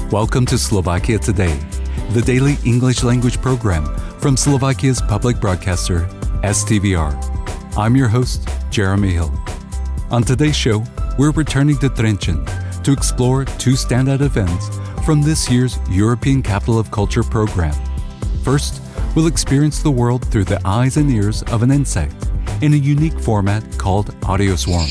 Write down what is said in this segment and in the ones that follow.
Welcome to Slovakia Today, the daily English language program from Slovakia's public broadcaster, STVR. I'm your host, Jeremy Hill. On today's show, we're returning to Trenčín to explore two standout events from this year's European Capital of Culture program. First, we'll experience the world through the eyes and ears of an insect in a unique format called Audio Swarm.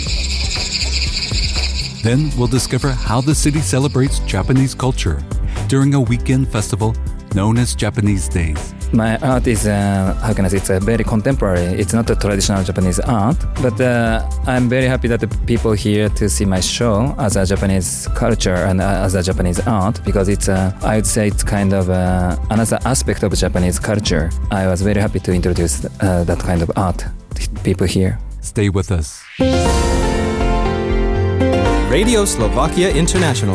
Then we'll discover how the city celebrates Japanese culture during a weekend festival known as Japanese Days. My art is, it's very contemporary. It's not a traditional Japanese art, but I'm very happy that the people here to see my show as a Japanese culture and as a Japanese art, because it's, I would say it's kind of another aspect of Japanese culture. I was very happy to introduce that kind of art to people here. Stay with us. Radio Slovakia International.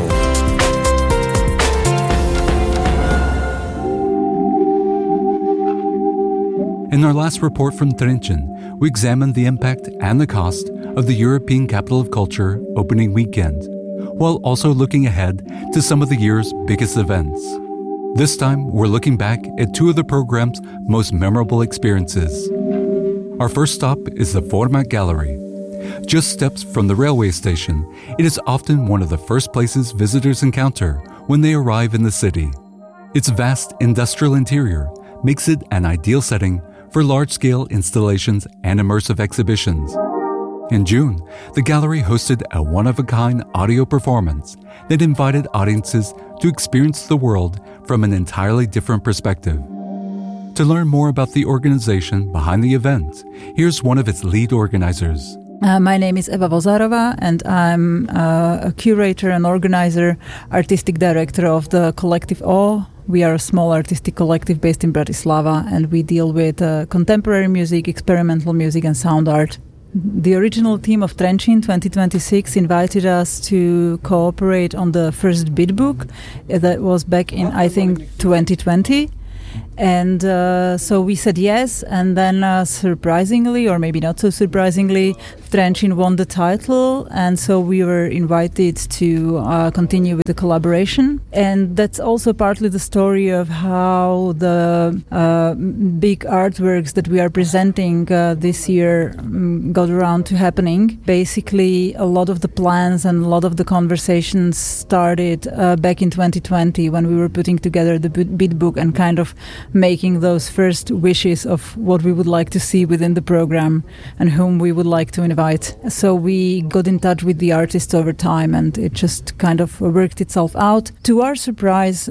In our last report from Trenčín, we examined the impact and the cost of the European Capital of Culture opening weekend, while also looking ahead to some of the year's biggest events. This time, we're looking back at two of the program's most memorable experiences. Our first stop is the Format Gallery. Just steps from the railway station, it is often one of the first places visitors encounter when they arrive in the city. Its vast industrial interior makes it an ideal setting for large-scale installations and immersive exhibitions. In June, the gallery hosted a one-of-a-kind audio performance that invited audiences to experience the world from an entirely different perspective. To learn more about the organization behind the event, here's one of its lead organizers. My name is Eva Vozarova, and I'm a curator and organizer, artistic director of the Collective O. We are a small artistic collective based in Bratislava, and we deal with contemporary music, experimental music, and sound art. The original team of Trenčín 2026 invited us to cooperate on the first bid book. That was back in, I think, 2020. And so we said yes, and then surprisingly, or maybe not so surprisingly, Trenčín won the title, and so we were invited to continue with the collaboration. And that's also partly the story of how the big artworks that we are presenting this year got around to happening. Basically, a lot of the plans and a lot of the conversations started back in 2020 when we were putting together the bid book and kind of making those first wishes of what we would like to see within the program and whom we would like to invite. So we got in touch with the artists over time, and it just kind of worked itself out. To our surprise,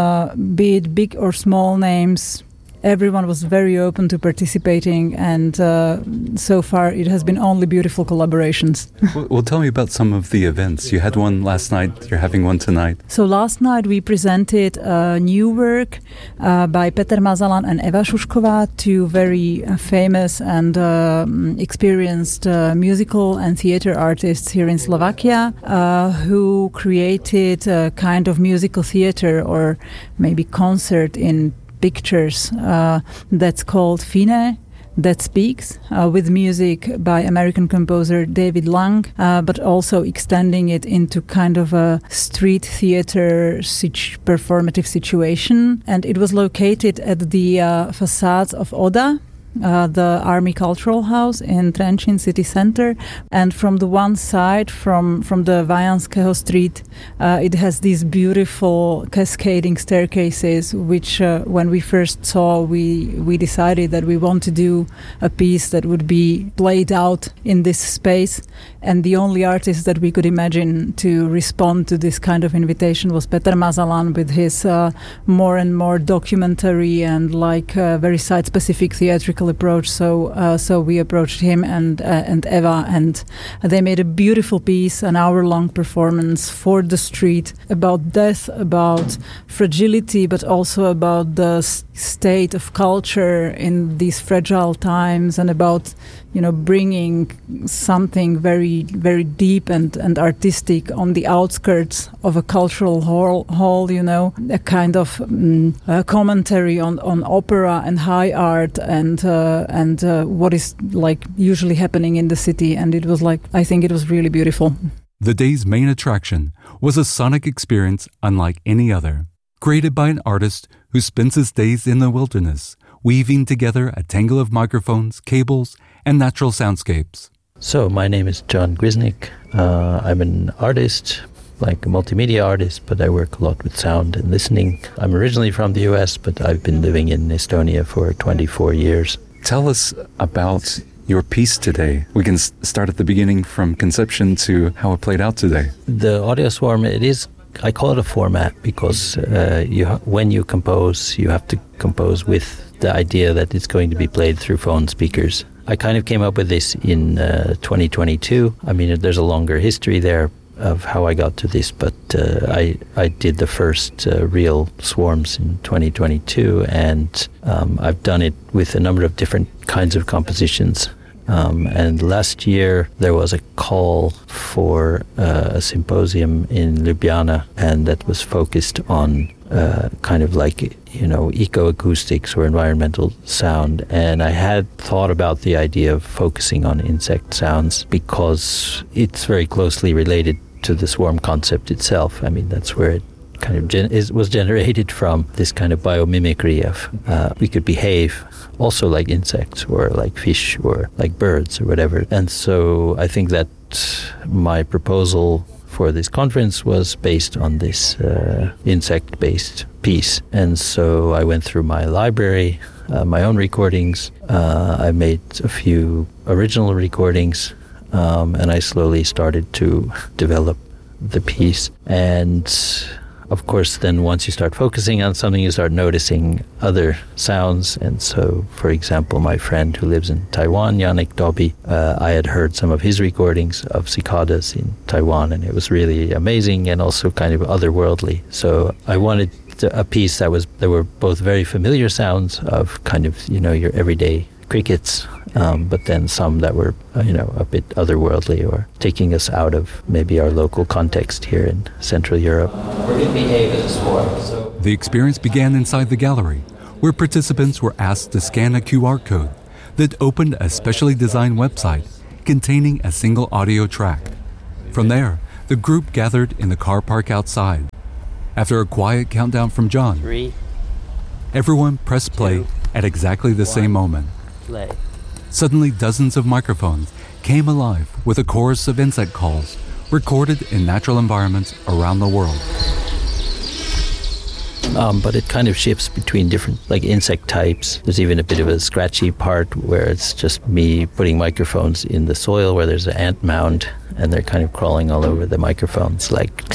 be it big or small names, everyone was very open to participating, and so far it has been only beautiful collaborations. Well, tell me about some of the events. You had one last night, you're having one tonight. So last night we presented a new work by Peter Mazalan and Eva Šušková, two very famous and experienced musical and theater artists here in Slovakia, who created a kind of musical theater or maybe concert in pictures that's called Fine, That Speaks, with music by American composer David Lang, but also extending it into kind of a street theater performative situation. And it was located at the facade of Oda, the Army Cultural House in Trenčín city center, and from the one side, from the Vajanského Street, it has these beautiful cascading staircases, which when we first saw, we decided that we want to do a piece that would be played out in this space. And the only artist that we could imagine to respond to this kind of invitation was Peter Mazalan with his more and more documentary and very site-specific theatrical approach. So we approached him and Eva, and they made a beautiful piece, an hour-long performance for the street about death, about fragility, but also about the state of culture in these fragile times, and about bringing something very, very deep and artistic on the outskirts of a cultural hall, a kind of commentary on opera and high art and what is usually happening in the city. And it was I think it was really beautiful. The day's main attraction was a sonic experience unlike any other, created by an artist who spends his days in the wilderness, weaving together a tangle of microphones, cables, and natural soundscapes. So my name is John Grisnick. I'm an artist, like a multimedia artist, but I work a lot with sound and listening. I'm originally from the US, but I've been living in Estonia for 24 years. Tell us about your piece today. We can start at the beginning from conception to how it played out today. The audio swarm, I call it a format because when you compose, you have to compose with the idea that it's going to be played through phone speakers. I kind of came up with this in 2022. I mean, there's a longer history there of how I got to this, but I did the first real swarms in 2022, and I've done it with a number of different kinds of compositions. And last year there was a call for a symposium in Ljubljana, and that was focused on kind of like, ecoacoustics or environmental sound. And I had thought about the idea of focusing on insect sounds because it's very closely related to the swarm concept itself. I mean, that's where it kind of was generated from, this kind of biomimicry of we could behave also like insects or like fish or like birds or whatever. And so I think that my proposal for this conference was based on this insect-based piece. And so I went through my library, my own recordings. I made a few original recordings, and I slowly started to develop the piece. And of course, then once you start focusing on something, you start noticing other sounds. And so, for example, my friend who lives in Taiwan, Yannick Dobby, I had heard some of his recordings of cicadas in Taiwan, and it was really amazing and also kind of otherworldly. So I wanted a piece that were both very familiar sounds of kind of, your everyday crickets, but then some that were, a bit otherworldly or taking us out of maybe our local context here in Central Europe. We're going to behave as a swarm. The experience began inside the gallery, where participants were asked to scan a QR code that opened a specially designed website containing a single audio track. From there, the group gathered in the car park outside. After a quiet countdown from John, 3, everyone pressed play at exactly the same moment. play. Suddenly, dozens of microphones came alive with a chorus of insect calls recorded in natural environments around the world. But it kind of shifts between different insect types. There's even a bit of a scratchy part where it's just me putting microphones in the soil where there's an ant mound, and they're kind of crawling all over the microphones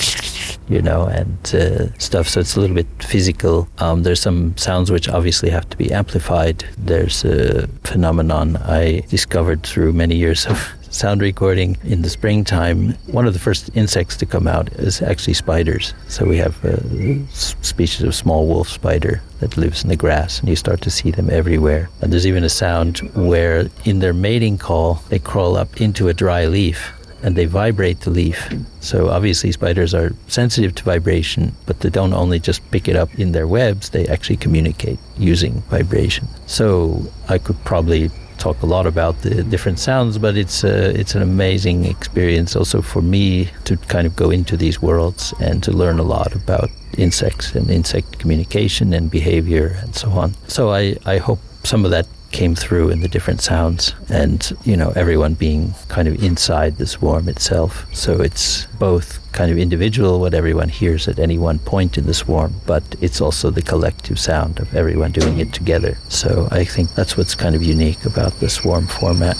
and stuff. So it's a little bit physical. There's some sounds which obviously have to be amplified. There's a phenomenon I discovered through many years of sound recording in the springtime. One of the first insects to come out is actually spiders. So we have a species of small wolf spider that lives in the grass, and you start to see them everywhere. And there's even a sound where in their mating call, they crawl up into a dry leaf and they vibrate the leaf. So obviously spiders are sensitive to vibration, but they don't only just pick it up in their webs, they actually communicate using vibration. So I could probably talk a lot about the different sounds, but it's an amazing experience also for me to kind of go into these worlds and to learn a lot about insects and insect communication and behavior and so on. So I hope some of that came through in the different sounds, and everyone being kind of inside the swarm itself. So it's both kind of individual, what everyone hears at any one point in the swarm, but it's also the collective sound of everyone doing it together. So I think that's what's kind of unique about the swarm format.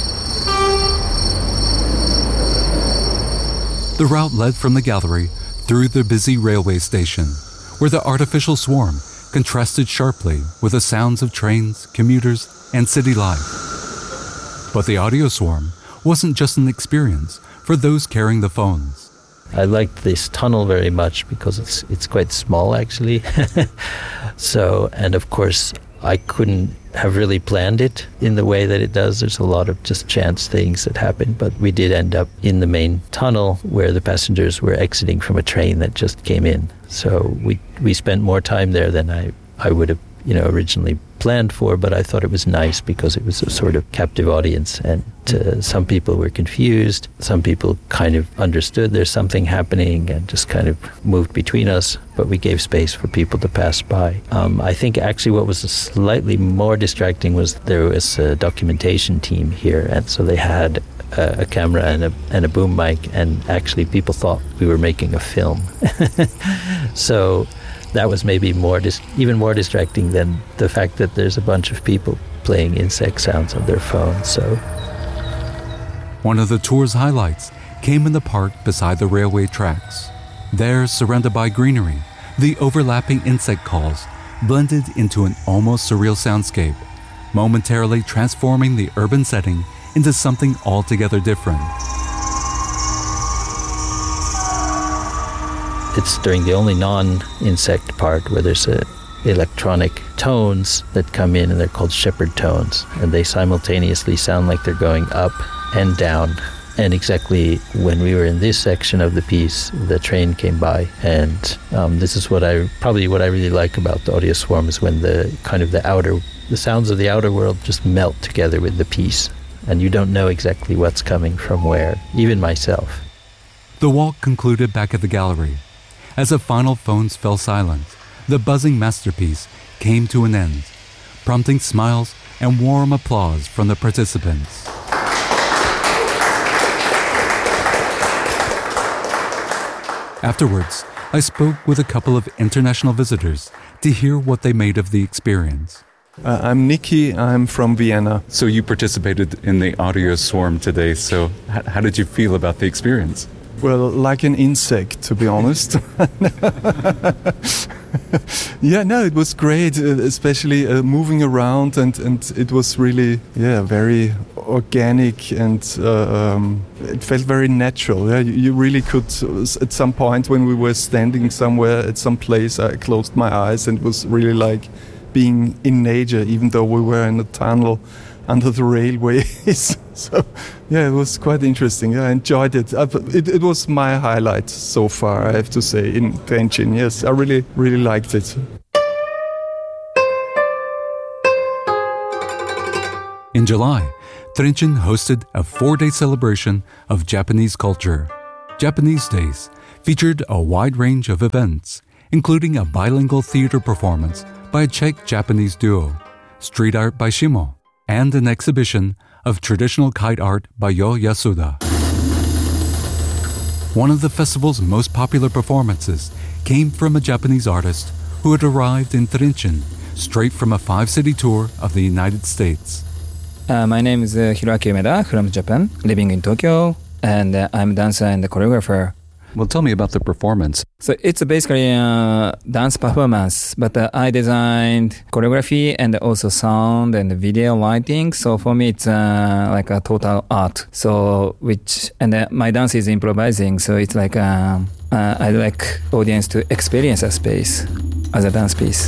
The route led from the gallery through the busy railway station, where the artificial swarm contrasted sharply with the sounds of trains, commuters, and city life. But the audio swarm wasn't just an experience for those carrying the phones. I liked this tunnel very much because it's quite small actually. So, and of course I couldn't have really planned it in the way that it does. There's a lot of just chance things that happen, but we did end up in the main tunnel where the passengers were exiting from a train that just came in. So we spent more time there than I would have originally planned for, but I thought it was nice because it was a sort of captive audience, and some people were confused, some people kind of understood there's something happening and just kind of moved between us, but we gave space for people to pass by. I think actually what was slightly more distracting was there was a documentation team here, and so they had a camera and a boom mic, and actually people thought we were making a film. So that was maybe even more distracting than the fact that there's a bunch of people playing insect sounds on their phones. So one of the tour's highlights came in the park beside the railway tracks. There, surrounded by greenery, the overlapping insect calls blended into an almost surreal soundscape, momentarily transforming the urban setting into something altogether different. It's during the only non-insect part where there's electronic tones that come in, and they're called shepherd tones, and they simultaneously sound like they're going up and down. And exactly when we were in this section of the piece, the train came by, and this is what I really like about the audio swarm, is when the sounds of the outer world just melt together with the piece, and you don't know exactly what's coming from where, even myself. The walk concluded back at the gallery. As the final phones fell silent, the buzzing masterpiece came to an end, prompting smiles and warm applause from the participants. Afterwards, I spoke with a couple of international visitors to hear what they made of the experience. I'm Nikki, I'm from Vienna. So you participated in the audio swarm today, so how did you feel about the experience? Well, like an insect, to be honest. Yeah, no, it was great, especially moving around, and it was really, very organic, and it felt very natural. Yeah, you really could, at some point when we were standing somewhere at some place, I closed my eyes, and it was really like being in nature, even though we were in a tunnel under the railways. So, yeah, it was quite interesting. Yeah, I enjoyed it. It was my highlight so far, I have to say, in Trenčín. Yes, I really, really liked it. In July, Trenčín hosted a 4-day celebration of Japanese culture. Japanese Days featured a wide range of events, including a bilingual theater performance by a Czech-Japanese duo, street art by Shimo, and an exhibition of traditional kite art by Yo Yasuda. One of the festival's most popular performances came from a Japanese artist who had arrived in Trenčín straight from a 5-city tour of the United States. My name is Hiroaki Umeda from Japan, living in Tokyo, and I'm a dancer and a choreographer. Well, tell me about the performance. So it's basically a dance performance, but I designed choreography and also sound and video lighting. So for me, it's like a total art. So my dance is improvising. So it's like I like audience to experience a space as a dance piece.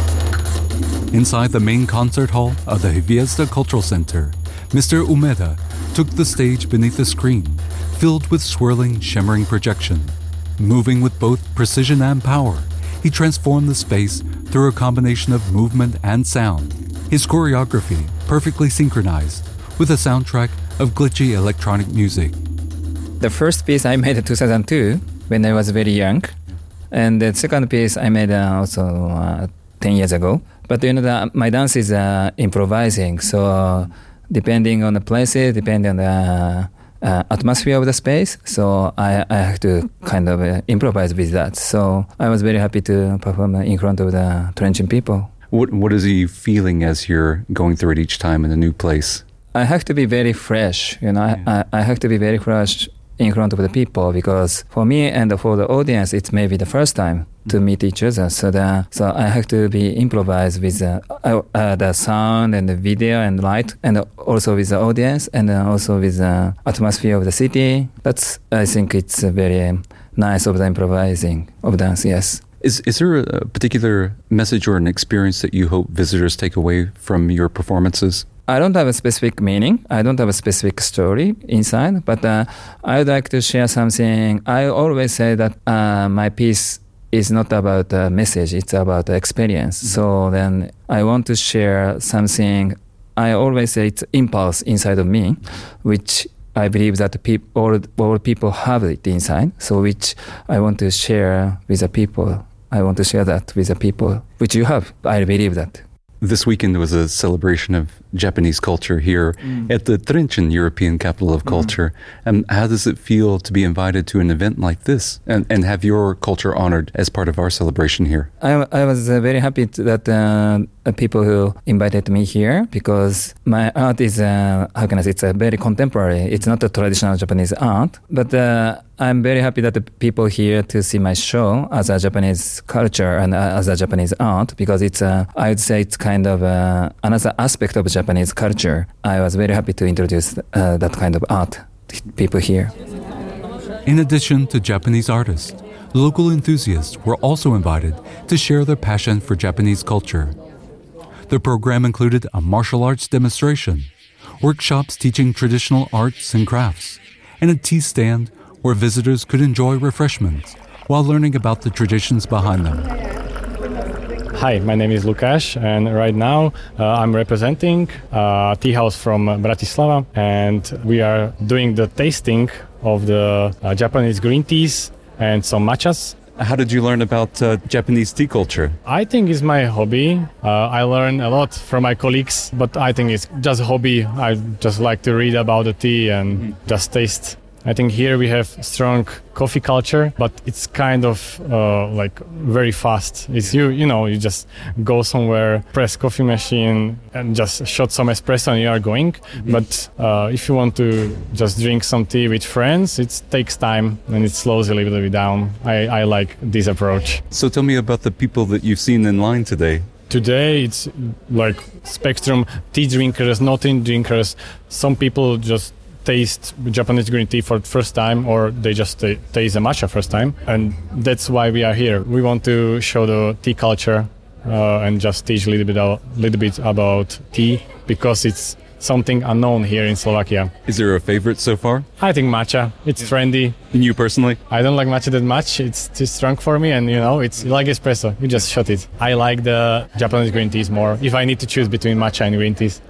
Inside the main concert hall of the Hviezda Cultural Center, Mr. Umeda took the stage beneath the screen, filled with swirling, shimmering projection. Moving with both precision and power, he transformed the space through a combination of movement and sound. His choreography perfectly synchronized with a soundtrack of glitchy electronic music. The first piece I made in 2002 when I was very young, and the second piece I made also 10 years ago. But my dance is improvising, so depending on the places, depending on the atmosphere of the space, so I have to kind of improvise with that. So I was very happy to perform in front of the Trenčín people. What is he feeling as you're going through it each time in a new place? I have to be very fresh, I have to be very fresh in front of the people, because for me and for the audience, it's maybe the first time to meet each other. So I have to be improvised with the sound and the video and light, and also with the audience, and also with the atmosphere of the city. I think it's very nice of the improvising of dance, yes. Is there a particular message or an experience that you hope visitors take away from your performances? I don't have a specific meaning. I don't have a specific story inside, but I would like to share something. I always say that my piece is not about a message, it's about the experience. So then I want to share something. I always say it's impulse inside of me, which I believe that all people have it inside. So which I want to share with the people. I want to share that with the people, which you have. I believe that. This weekend was a celebration of Japanese culture here at the Trinchen European Capital of Culture. And how does it feel to be invited to an event like this and have your culture honored as part of our celebration here? I was very happy that people who invited me here, because my art is, it's a very contemporary. It's not a traditional Japanese art, but I'm very happy that the people here to see my show as a Japanese culture and as a Japanese art, because it's, I would say it's kind of another aspect of Japanese culture. I was very happy to introduce that kind of art to people here. In addition to Japanese artists, local enthusiasts were also invited to share their passion for Japanese culture. The program included a martial arts demonstration, workshops teaching traditional arts and crafts, and a tea stand where visitors could enjoy refreshments while learning about the traditions behind them. Hi, my name is Lukáš, and right now I'm representing a tea house from Bratislava, and we are doing the tasting of the Japanese green teas and some matchas. How did you learn about Japanese tea culture? I think it's my hobby. I learn a lot from my colleagues, but I think it's just a hobby. I just like to read about the tea and just taste. I think here we have strong coffee culture, but it's kind of like very fast. It's you just go somewhere, press coffee machine, and just shot some espresso, and you are going. But if you want to just drink some tea with friends, it takes time and it slows a little bit down. I like this approach. So tell me about the people that you've seen in line today. Today it's like spectrum: tea drinkers, not tea drinkers. Some people just taste Japanese green tea for the first time, or they just taste the matcha first time, and that's why we are here. We want to show the tea culture and just teach a little bit about tea, because it's something unknown here in Slovakia. Is there a favorite so far? I think matcha. It's trendy. And you personally? I don't like matcha that much. It's too strong for me, and it's like espresso. You just shot it. I like the Japanese green teas more, if I need to choose between matcha and green teas.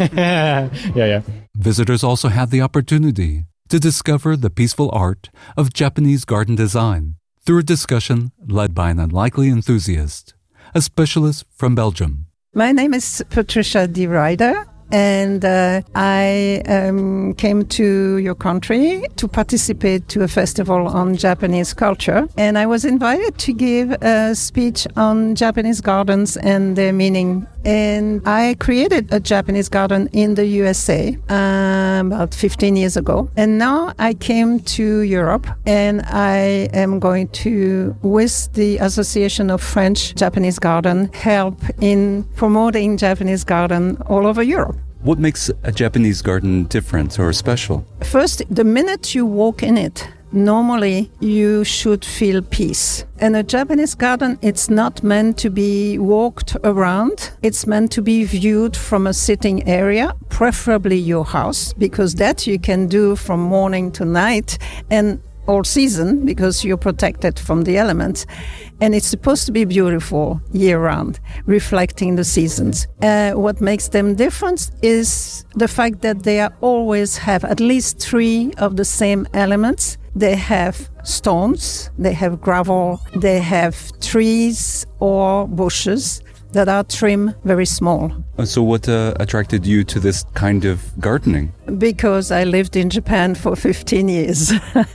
Yeah. Visitors also had the opportunity to discover the peaceful art of Japanese garden design through a discussion led by an unlikely enthusiast, a specialist from Belgium. My name is Patricia de Ryder, and I came to your country to participate to a festival on Japanese culture, and I was invited to give a speech on Japanese gardens and their meaning. And I created a Japanese garden in the USA about 15 years ago. And now I came to Europe, and I am going to, with the Association of French Japanese Garden, help in promoting Japanese garden all over Europe. What makes a Japanese garden different or special? First, the minute you walk in it, normally you should feel peace. And a Japanese garden, it's not meant to be walked around. It's meant to be viewed from a sitting area, preferably your house, because that you can do from morning to night and all season, because you're protected from the elements. And it's supposed to be beautiful year-round, reflecting the seasons. What makes them different is the fact that they always have at least 3 of the same elements. They have stones, they have gravel, they have trees or bushes that are trimmed very small. So what attracted you to this kind of gardening? Because I lived in Japan for 15 years.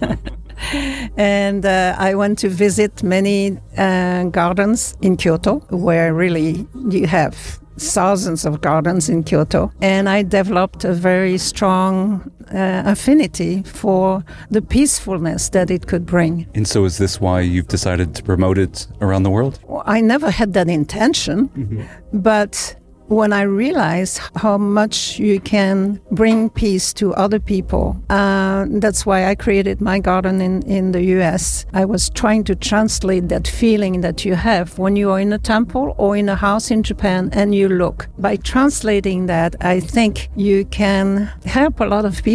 And I went to visit many gardens in Kyoto, where really you have thousands of gardens in Kyoto. And I developed a very strong affinity for the peacefulness that it could bring. And so is this why you've decided to promote it around the world? Well, I never had that intention, but when I realized how much you can bring peace to other people, that's why I created my garden in the US. I was trying to translate that feeling that you have when you are in a temple or in a house in Japan and you look. By translating that, I think you can help a lot of people.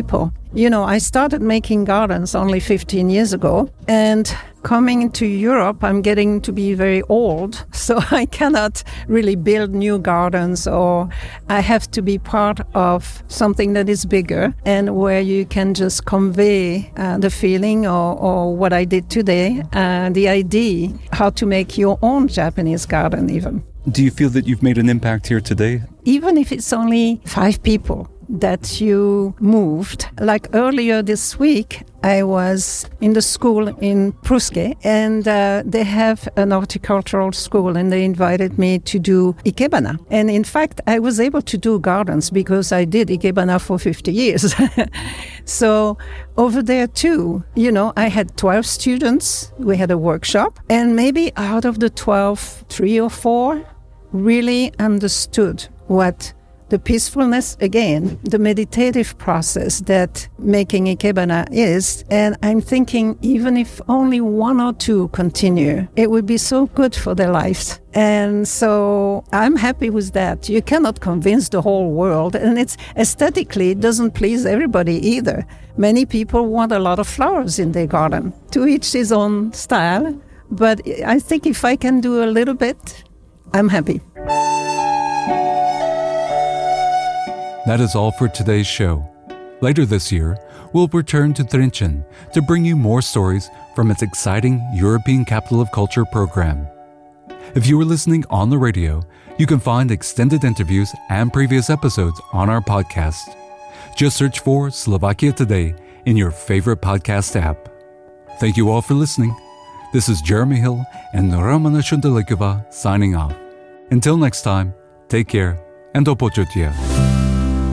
You know, I started making gardens only 15 years ago, and coming to Europe, I'm getting to be very old, so I cannot really build new gardens, or I have to be part of something that is bigger and where you can just convey the feeling or what I did today, the idea how to make your own Japanese garden even. Do you feel that you've made an impact here today? Even if it's only 5 people that you moved. Like earlier this week, I was in the school in Pruske, and they have an horticultural school, and they invited me to do ikebana. And in fact, I was able to do gardens because I did ikebana for 50 years. So over there too, you know, I had 12 students. We had a workshop, and maybe out of the 12, 3 or 4 really understood what the peacefulness, again, the meditative process that making ikebana is. And I'm thinking, even if only 1 or 2 continue, it would be so good for their lives. And so I'm happy with that. You cannot convince the whole world. And it's aesthetically, it doesn't please everybody either. Many people want a lot of flowers in their garden. To each his own style. But I think if I can do a little bit, I'm happy. That is all for today's show. Later this year, we'll return to Trinchen to bring you more stories from its exciting European Capital of Culture program. If you are listening on the radio, you can find extended interviews and previous episodes on our podcast. Just search for Slovakia Today in your favorite podcast app. Thank you all for listening. This is Jeremy Hill and Ramana Shundalikova signing off. Until next time, take care and do počutia.